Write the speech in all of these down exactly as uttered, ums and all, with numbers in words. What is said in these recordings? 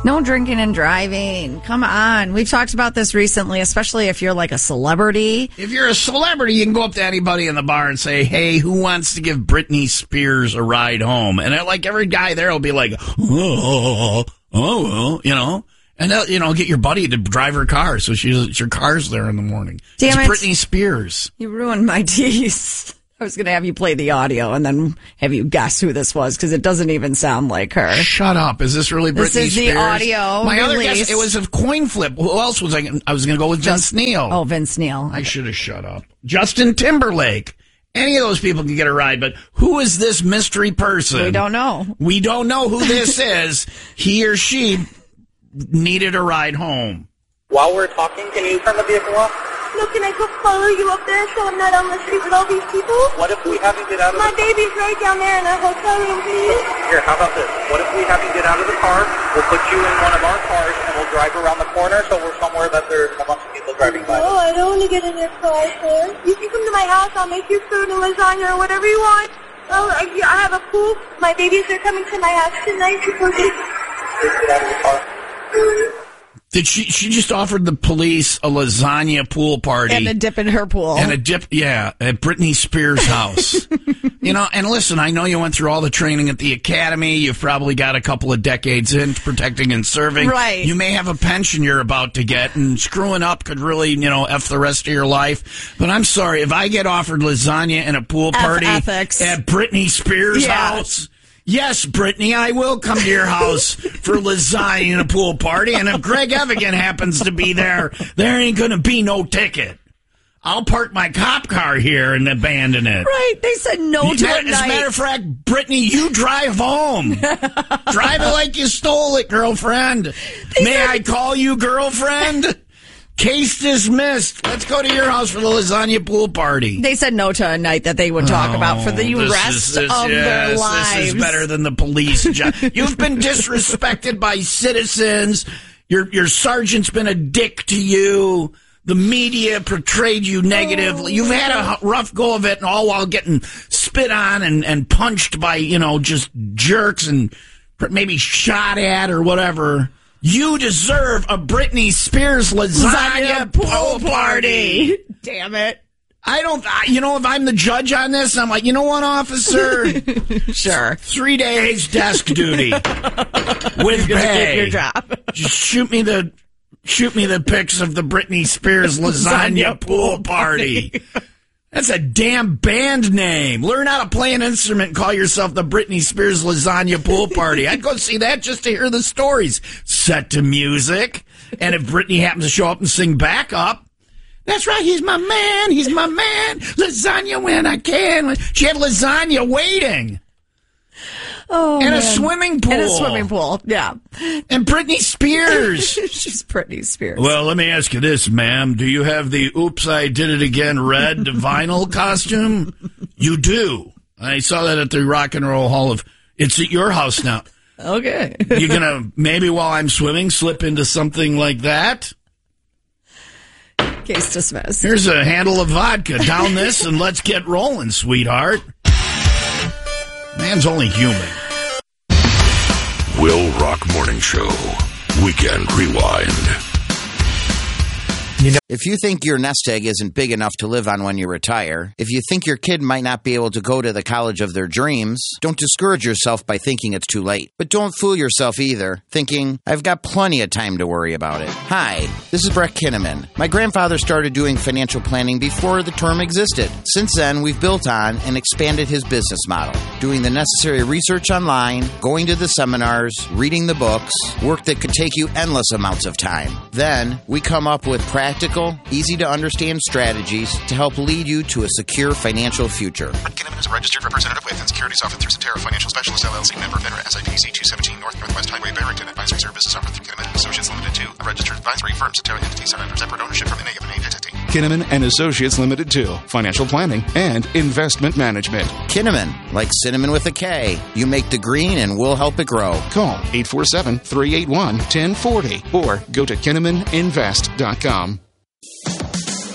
No drinking and driving. Come on. We've talked about this recently, especially if you're like a celebrity. If you're a celebrity, you can go up to anybody in the bar and say, hey, who wants to give Britney Spears a ride home? And like every guy there will be like, oh, oh, well, you know. And they'll, you know, get your buddy to drive her car so she's, your car's there in the morning. Damn it's it. Britney Spears. You ruined my tease. I was going to have you play the audio and then have you guess who this was because it doesn't even sound like her. Shut up. Is this really Britney Spears? This is the audio My release. other guess, it was a coin flip. Who else was I going to... I was going to go with Vince Neil. Oh, Vince Neil. I should have shut up. Justin Timberlake. Any of those people can get a ride, but who is this mystery person? We don't know. We don't know who this is. He or she needed a ride home. While we're talking, can you turn the vehicle off? No, can I go follow you up there so I'm not on the street with all these people? What if we have you get out of My the baby's right down there in a hotel room, please. Here, how about this? What if we have you get out of the car, we'll put you in one of our cars, and we'll drive around the corner so we're somewhere that there's a bunch of people driving by. Oh, I don't want to get in your car, sir. You can come to my house, I'll make you food and lasagna or whatever you want. Oh, I, I have a pool. My babies are coming to my house tonight. Please get out of the car. Did she, she just offered the police a lasagna pool party. And a dip in her pool. And a dip, yeah, at Britney Spears' house. You know, and listen, I know you went through all the training at the academy. You've probably got a couple of decades in protecting and serving. Right. You may have a pension you're about to get, and screwing up could really, you know, F the rest of your life. But I'm sorry, if I get offered lasagna and a pool party F ethics. at Britney Spears' Yeah. house... Yes, Brittany, I will come to your house for lasagna and a pool party, and if Greg Evigan happens to be there, there ain't going to be no ticket. I'll park my cop car here and abandon it. Right. They said no You- to As a a night. matter of fact, Brittany, you drive home. Drive it like you stole it, girlfriend. May said- I call you girlfriend? Case dismissed. Let's go to your house for the lasagna pool party. They said no to a night that they would talk about for the Oh, this rest is- this- of yes, their lives. This is better than the police job. You've been disrespected by citizens. Your your sergeant's been a dick to you. The media portrayed you negatively. Oh. You've had a rough go of it, and all while getting spit on and, and punched by, you know, just jerks and maybe shot at or whatever. You deserve a Britney Spears lasagna, pool party. Damn it. I don't, I, you know, if I'm the judge on this, I'm like, you know what, officer? Sure. Three days desk duty with You're gonna pay. get your job. Just shoot me the, shoot me the pics of the Britney Spears lasagna pool party. That's a damn band name. Learn how to play an instrument and call yourself the Britney Spears lasagna pool party. I'd go see that just to hear the stories. Set to music. And if Britney happens to show up and sing back up, that's right, he's my man, he's my man. Lasagna when I can. She had lasagna waiting. Oh, And man. a swimming pool. And a swimming pool, yeah. And Britney Spears. She's Britney Spears. Well, let me ask you this, ma'am. Do you have the Oops, I Did It Again red vinyl costume? You do. I saw that at the Rock and Roll Hall of... It's at your house now. Okay. You're going to, maybe while I'm swimming, slip into something like that? Case dismissed. Here's a handle of vodka. Down this and let's get rolling, sweetheart. Man's only human. Will Rock Morning Show. Weekend Rewind. If you think your nest egg isn't big enough to live on when you retire, if you think your kid might not be able to go to the college of their dreams, don't discourage yourself by thinking it's too late. But don't fool yourself either, thinking, I've got plenty of time to worry about it. Hi, this is Brett Kinnaman. My grandfather started doing financial planning before the term existed. Since then, we've built on and expanded his business model, doing the necessary research online, going to the seminars, reading the books, work that could take you endless amounts of time. Then, we come up with practical, easy-to-understand strategies to help lead you to a secure financial future. Brett Kinnaman is a registered representative with and securities offered through Cetera Financial Specialists, L L C, member FINRA, S I P C two seventeen North Northwest Highway, Barrington. Advisory services offered through Kinnaman Associates Limited two, a registered advisory firm. Cetera entities are under separate ownership from any of a named entity. Kinnaman and Associates Limited two, financial planning and investment management. Kinnaman, like cinnamon with a K. You make the green and we'll help it grow. Call eight four seven, three eight one, one zero four zero or go to kinnaman invest dot com.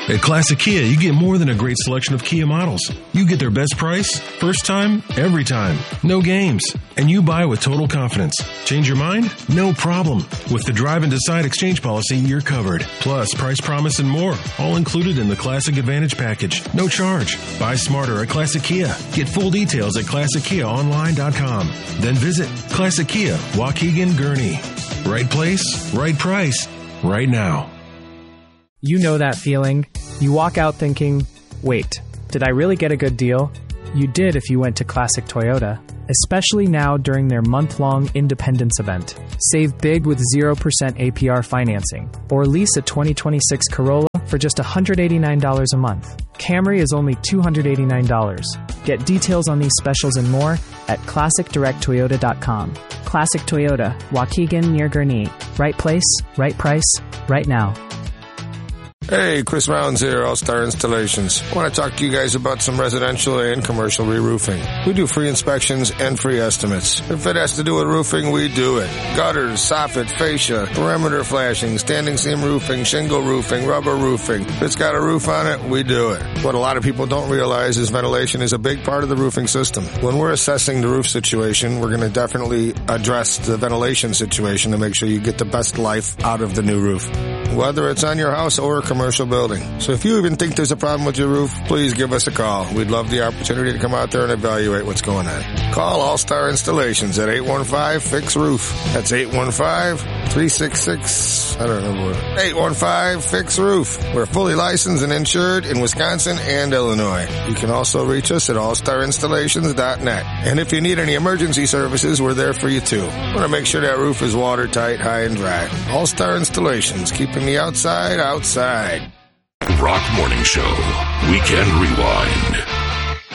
At Classic Kia, you get more than a great selection of Kia models. You get their best price, first time, every time. No games. And you buy with total confidence. Change your mind? No problem. With the Drive and Decide exchange policy, you're covered. Plus, price promise and more. All included in the Classic Advantage package. No charge. Buy smarter at Classic Kia. Get full details at classic kia online dot com. Then visit Classic Kia, Waukegan, Gurnee. Right place, right price, right now. You know that feeling. You walk out thinking, wait, did I really get a good deal? You did if you went to Classic Toyota, especially now during their month-long Independence event. Save big with zero percent A P R financing, or lease a twenty twenty-six Corolla for just one hundred eighty-nine dollars a month. Camry is only two hundred eighty-nine dollars. Get details on these specials and more at classic direct toyota dot com. Classic Toyota, Waukegan near Gurnee. Right place, right price, right now. Hey, Chris Rounds here, All-Star Installations. I want to talk to you guys about some residential and commercial re-roofing. We do free inspections and free estimates. If it has to do with roofing, we do it. Gutters, soffit, fascia, perimeter flashing, standing seam roofing, shingle roofing, rubber roofing. If it's got a roof on it, we do it. What a lot of people don't realize is ventilation is a big part of the roofing system. When we're assessing the roof situation, we're going to definitely address the ventilation situation to make sure you get the best life out of the new roof, whether it's on your house or a commercial building. So if you even think there's a problem with your roof, please give us a call. We'd love the opportunity to come out there and evaluate what's going on. Call All-Star Installations at eight one five, fix roof. That's eight one five, three six six, I don't know, eight one five, fix roof. We're fully licensed and insured in Wisconsin and Illinois. You can also reach us at all star installations dot net. And if you need any emergency services, we're there for you too. We want to make sure that roof is watertight, high and dry. All-Star Installations, keeping the outside outside. Rock Morning Show, Weekend Rewind.